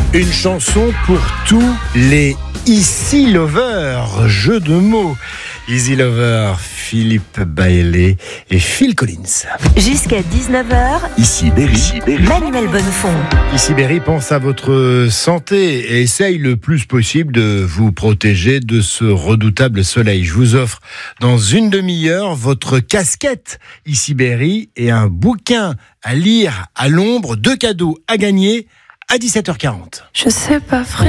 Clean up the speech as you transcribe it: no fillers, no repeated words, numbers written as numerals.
Une chanson pour tous les Easy Lovers, jeu de mots. Easy Lover, Philippe Bailey et Phil Collins. Jusqu'à 19h, Ici Berry. Manuel Bonnefond. Ici Berry pense à votre santé et essaye le plus possible de vous protéger de ce redoutable soleil. Je vous offre dans une demi-heure votre casquette Ici Berry et un bouquin à lire à l'ombre, 2 cadeaux à gagner à 17h40. Je sais pas, frère.